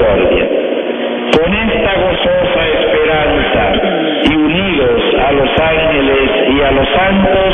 misericordia. Con esta gozosa esperanza y unidos a los ángeles y a los santos,